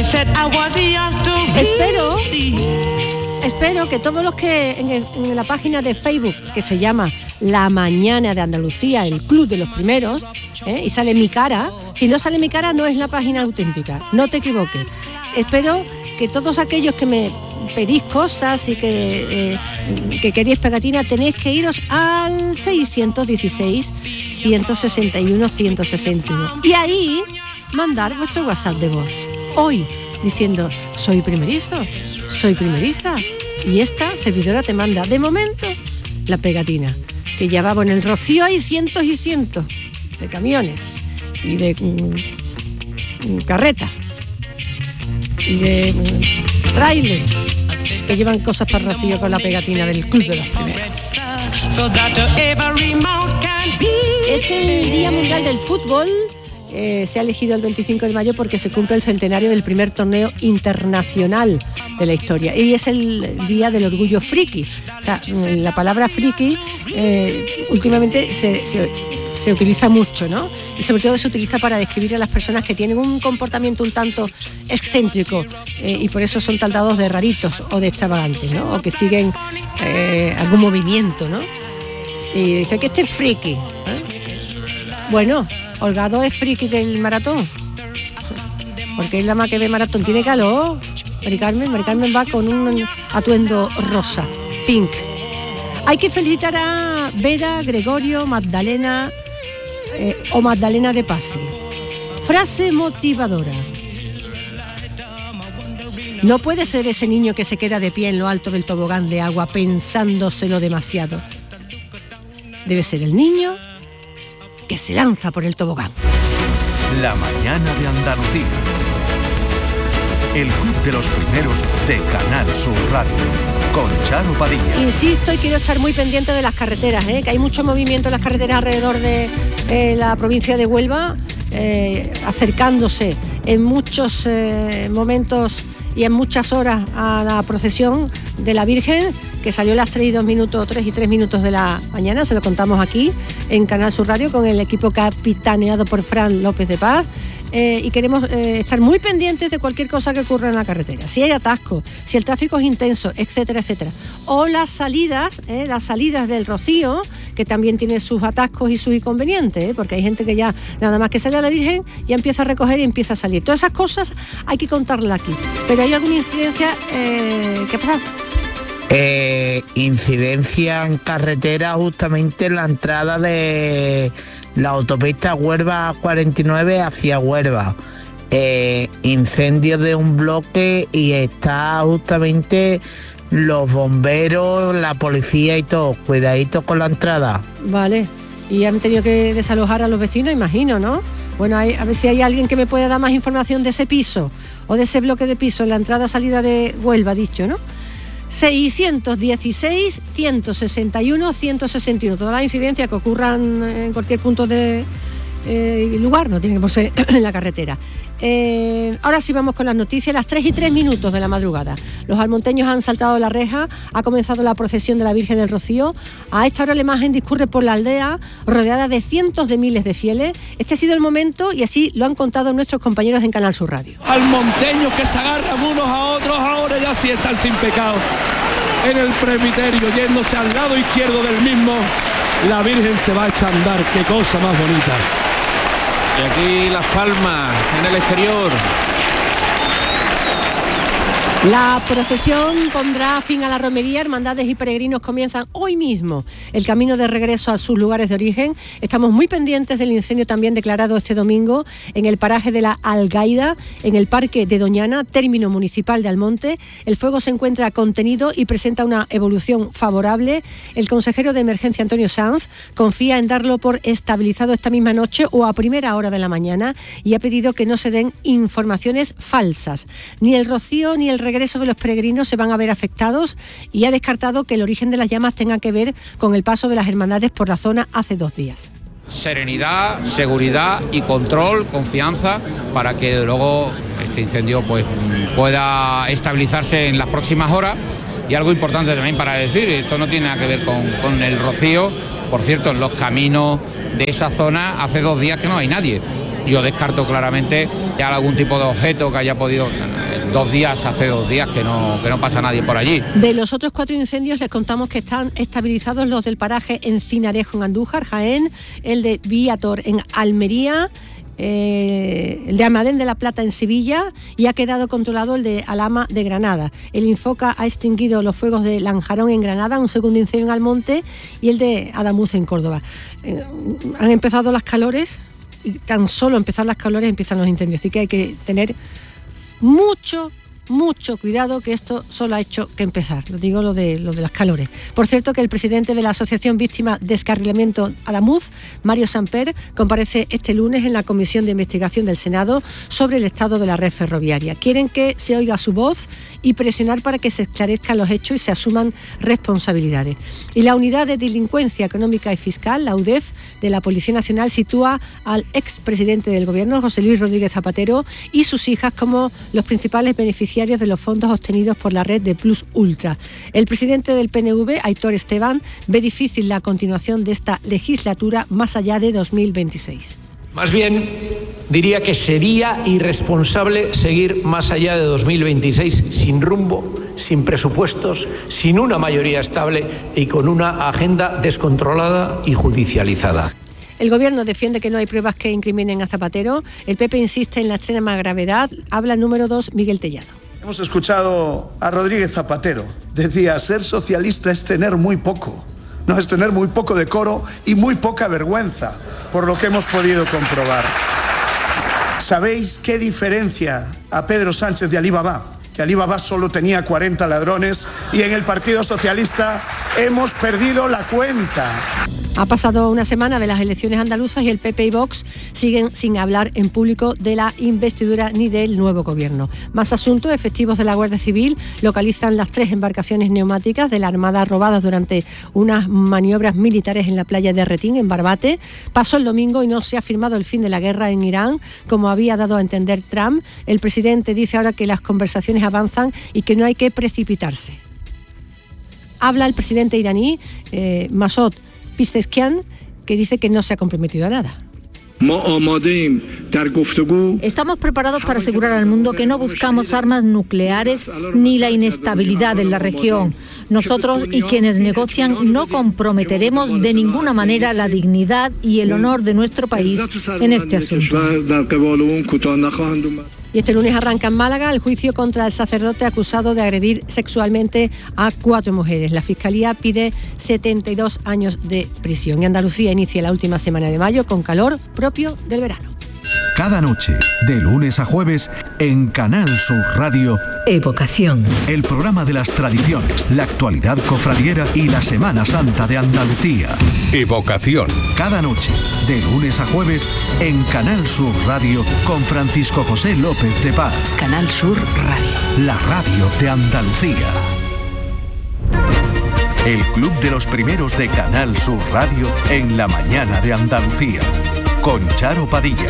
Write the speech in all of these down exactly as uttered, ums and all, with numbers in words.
Espero, espero que todos los que en, el, en la página de Facebook, que se llama La Mañana de Andalucía, el Club de los Primeros, ¿eh? y sale mi cara, si no sale mi cara no es la página auténtica, no te equivoques. Espero que todos aquellos que me pedís cosas y que, eh, que queréis pegatina, tenéis que iros al seiscientos dieciséis, ciento sesenta y uno, ciento sesenta y uno y ahí mandar vuestro WhatsApp de voz hoy diciendo soy primerizo, soy primeriza, y esta servidora te manda de momento la pegatina, que ya va, bueno, en el Rocío hay cientos y cientos de camiones y de mm, carretas y de mm, tráiler que llevan cosas para Rocío con la pegatina del Club de los Primeros. Es el Día Mundial del Fútbol. Eh, se ha elegido el veinticinco de mayo porque se cumple el centenario del primer torneo internacional de la historia, y es el día del orgullo friki. O sea, la palabra friki eh, últimamente se, se, se utiliza mucho, ¿no? Y sobre todo se utiliza para describir a las personas que tienen un comportamiento un tanto excéntrico, eh, y por eso son taldados de raritos o de extravagantes, ¿no? O que siguen eh, algún movimiento, ¿no? Y dice que este es friki, ¿eh? Bueno, Holgado es friki del maratón, porque es la más que ve maratón. Tiene calor. Mari Carmen, Mari Carmen va con un atuendo rosa, pink. Hay que felicitar a Vera, Gregorio, Magdalena eh, o Magdalena de Pasi. Frase motivadora. No puede ser ese niño que se queda de pie en lo alto del tobogán de agua pensándoselo demasiado. Debe ser el niño que se lanza por el tobogán. La mañana de Andalucía. El Club de los Primeros de Canal Sur Radio. Con Charo Padilla. Insisto y quiero estar muy pendiente de las carreteras, ¿eh? Que hay mucho movimiento en las carreteras alrededor de eh, la provincia de Huelva, eh, acercándose en muchos eh, momentos y en muchas horas a la procesión de la Virgen, que salió a las tres y dos minutos, tres y tres minutos de la mañana. Se lo contamos aquí en Canal Sur Radio con el equipo capitaneado por Fran López de Paz. Eh, y queremos eh, estar muy pendientes de cualquier cosa que ocurra en la carretera. Si hay atascos, si el tráfico es intenso, etcétera, etcétera. O las salidas, eh, las salidas del Rocío, que también tiene sus atascos y sus inconvenientes, eh, porque hay gente que ya, nada más que sale a la Virgen, ya empieza a recoger y empieza a salir. Todas esas cosas hay que contarlas aquí. Pero hay alguna incidencia, eh, ¿qué ha pasado? Eh, incidencia en carretera justamente en la entrada de la autopista Huelva cuarenta y nueve hacia Huelva. Eh, incendio de un bloque y está justamente los bomberos, la policía y todo. Cuidadito con la entrada. Vale, y han tenido que desalojar a los vecinos, imagino, ¿no? Bueno, hay, a ver si hay alguien que me pueda dar más información de ese piso o de ese bloque de piso en la entrada-salida de Huelva, dicho, ¿no? seiscientos dieciséis, ciento sesenta y uno, ciento sesenta y uno. Todas las incidencias que ocurran en cualquier punto de eh, lugar, no tiene que ser en la carretera. Eh, ahora sí vamos con las noticias. Las tres y tres minutos de la madrugada. Los almonteños han saltado la reja, ha comenzado la procesión de la Virgen del Rocío. A esta hora la imagen discurre por la aldea, rodeada de cientos de miles de fieles. Este ha sido el momento y así lo han contado nuestros compañeros en Canal Sur Radio. Almonteños que se agarran unos a otros, ahora ya sí están sin pecado en el presbiterio, yéndose al lado izquierdo del mismo. La Virgen se va a echar a andar, qué cosa más bonita. Y aquí Las Palmas, en el exterior. La procesión pondrá fin a la romería. Hermandades y peregrinos comienzan hoy mismo el camino de regreso a sus lugares de origen. Estamos muy pendientes del incendio también declarado este domingo en el paraje de la Algaida, en el Parque de Doñana, término municipal de Almonte. El fuego se encuentra contenido y presenta una evolución favorable. El consejero de emergencia, Antonio Sanz, confía en darlo por estabilizado esta misma noche o a primera hora de la mañana y ha pedido que no se den informaciones falsas. Ni el rocío ni el regreso regreso de los peregrinos se van a ver afectados y ha descartado que el origen de las llamas tenga que ver con el paso de las hermandades por la zona hace dos días. Serenidad, seguridad y control, confianza, para que luego este incendio pues pueda estabilizarse en las próximas horas. Y algo importante también para decir, esto no tiene nada que ver con, con el rocío. Por cierto, en los caminos de esa zona hace dos días que no hay nadie. yo descarto claramente ya algún tipo de objeto que haya podido, dos días, hace dos días que no, que no pasa nadie por allí. De los otros cuatro incendios les contamos que están estabilizados los del paraje Encinarejo en Andújar, Jaén, el de Viator en Almería, Eh, el de Almadén de la Plata en Sevilla, y ha quedado controlado el de Alhama de Granada. El Infoca ha extinguido los fuegos de Lanjarón en Granada, un segundo incendio en Almonte, y el de Adamuz en Córdoba. Eh, han empezado las calores, y tan solo empezar las calores empiezan los incendios, así que hay que tener mucho mucho cuidado, que esto solo ha hecho que empezar. Lo digo lo de, lo de las calores. Por cierto, que el presidente de la Asociación Víctima Descarrilamiento Adamuz, Mario Samper, comparece este lunes en la Comisión de Investigación del Senado sobre el estado de la red ferroviaria. Quieren que se oiga su voz y presionar para que se esclarezcan los hechos y se asuman responsabilidades. Y la Unidad de Delincuencia Económica y Fiscal, la U D E F, de la Policía Nacional, sitúa al expresidente del Gobierno, José Luis Rodríguez Zapatero, y sus hijas como los principales beneficiarios de los fondos obtenidos por la red de Plus Ultra. El presidente del P N V, Aitor Esteban, ve difícil la continuación de esta legislatura más allá de dos mil veintiséis. Más bien, diría que sería irresponsable seguir más allá de dos mil veintiséis sin rumbo, sin presupuestos, sin una mayoría estable y con una agenda descontrolada y judicializada. El Gobierno defiende que no hay pruebas que incriminen a Zapatero. El P P insiste en la extrema gravedad. Habla el número dos, Miguel Tellado. Hemos escuchado a Rodríguez Zapatero. Decía, ser socialista es tener muy poco. No, es tener muy poco decoro y muy poca vergüenza, por lo que hemos podido comprobar. ¿Sabéis qué diferencia a Pedro Sánchez de Alí Baba? Que Alí Baba solo tenía cuarenta ladrones y en el Partido Socialista hemos perdido la cuenta. Ha pasado una semana de las elecciones andaluzas y el P P y Vox siguen sin hablar en público de la investidura ni del nuevo gobierno. Más asuntos: efectivos de la Guardia Civil localizan las tres embarcaciones neumáticas de la Armada robadas durante unas maniobras militares en la playa de Retín, en Barbate. Pasó el domingo y no se ha firmado el fin de la guerra en Irán, como había dado a entender Trump. El presidente dice ahora que las conversaciones avanzan y que no hay que precipitarse. Habla el presidente iraní, eh, Masoud Pezeshkian, que dice que no se ha comprometido a nada. Estamos preparados para asegurar al mundo que no buscamos armas nucleares ni la inestabilidad en la región. Nosotros y quienes negocian no comprometeremos de ninguna manera la dignidad y el honor de nuestro país en este asunto. Y este lunes arranca en Málaga el juicio contra el sacerdote acusado de agredir sexualmente a cuatro mujeres. La Fiscalía pide setenta y dos años de prisión. Y Andalucía inicia la última semana de mayo con calor propio del verano. Cada noche, de lunes a jueves, en Canal Sur Radio, Evocación. El programa de las tradiciones, la actualidad cofradiera y la Semana Santa de Andalucía. Evocación. Cada noche, de lunes a jueves, en Canal Sur Radio, con Francisco José López de Paz. Canal Sur Radio. La radio de Andalucía. El Club de los Primeros de Canal Sur Radio en la mañana de Andalucía. Con Charo Padilla.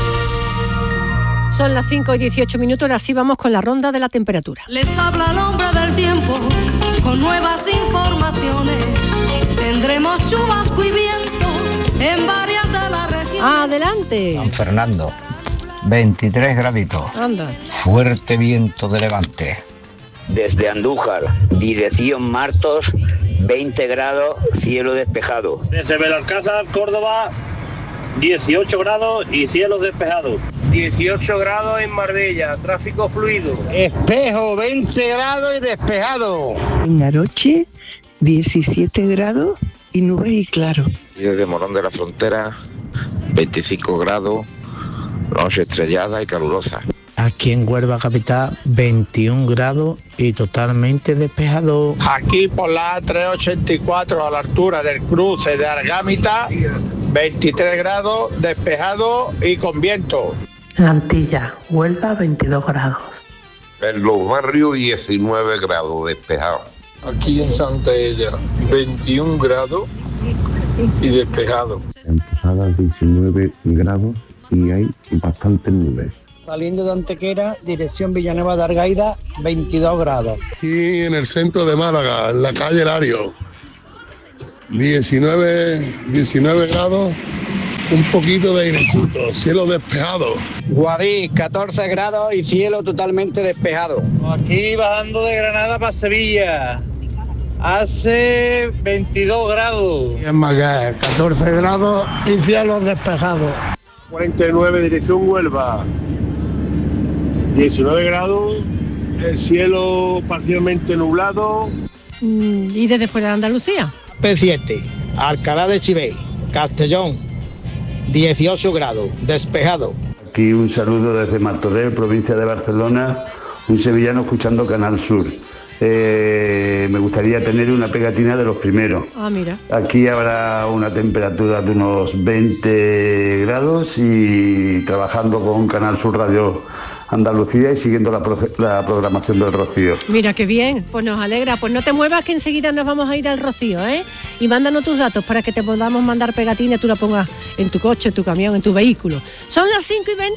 Son las cinco y dieciocho minutos, ahora sí vamos con la ronda de la temperatura. Les habla el hombre del tiempo con nuevas informaciones. Tendremos chubasco y viento en varias de las regiones. Adelante. San Fernando, veintitrés graditos. Anda. Fuerte viento de levante. Desde Andújar, dirección Martos, veinte grados, cielo despejado. Desde Belalcázar, Córdoba, dieciocho grados y cielo despejado. dieciocho grados en Marbella, tráfico fluido. Espejo, veinte grados y despejado. En Aroche, diecisiete grados y nubes y claro. Y desde Morón de la Frontera, veinticinco grados, noche estrellada y calurosa. Aquí en Huelva capital, veintiún grados y totalmente despejado. Aquí por la A trescientos ochenta y cuatro, a la altura del cruce de Argámita, veintitrés grados, despejado y con viento. La Antilla, Huelva, veintidós grados. En los barrios, diecinueve grados, despejado. Aquí en Santa Ella, veintiún grados y despejado. En Posada, diecinueve grados y hay bastantes nubes. Saliendo de Antequera, dirección Villanueva de Argaida, veintidós grados. Aquí en el centro de Málaga, en la calle Lario, diecinueve, diecinueve grados un poquito de airecito, cielo despejado. Guadix, catorce grados y cielo totalmente despejado. Aquí bajando de Granada para Sevilla. Hace veintidós grados. Y en Maguer, catorce grados y cielo despejado. cuarenta y nueve, dirección Huelva. diecinueve grados, el cielo parcialmente nublado. ¿Y desde fuera de Andalucía? P siete, Alcalá de Chivey, Castellón, dieciocho grados, despejado. Aquí un saludo desde Martorell, provincia de Barcelona, un sevillano escuchando Canal Sur. Eh, me gustaría tener una pegatina de los primeros. Ah, mira. Aquí habrá una temperatura de unos veinte grados y trabajando con Canal Sur Radio Andalucía y siguiendo la, pro- la programación del Rocío. Mira, qué bien, pues nos alegra. Pues no te muevas que enseguida nos vamos a ir al Rocío, ¿eh? Y mándanos tus datos para que te podamos mandar pegatina y tú la pongas en tu coche, en tu camión, en tu vehículo. Son las cinco y veinte.